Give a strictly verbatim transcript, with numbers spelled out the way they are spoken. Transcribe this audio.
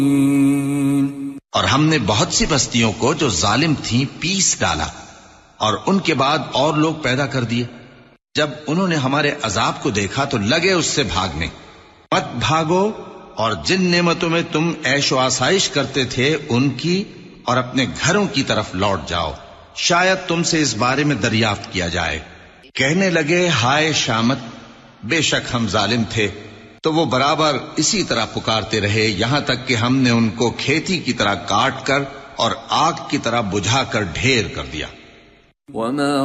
और हमने बहुत सी बस्तियों को जो जालिम थीं पीस डाला और उनके बाद और लोग पैदा कर दिए। जब उन्होंने हमारे अजाब को देखा तो लगे उससे भागने। मत भागो और जिन नेमतों में तुम ऐशो आसाइश करते थे उनकी और अपने घरों की तरफ लौट जाओ, शायद तुमसे इस बारे में दरियाफ्त किया जाए। कहने लगे, हाय शामत, बेशक हम जालिम थे। तो वो बराबर इसी तरह पुकारते रहे यहां तक कि हमने उनको खेती की तरह काट कर और आग की तरह बुझाकर ढेर कर दिया।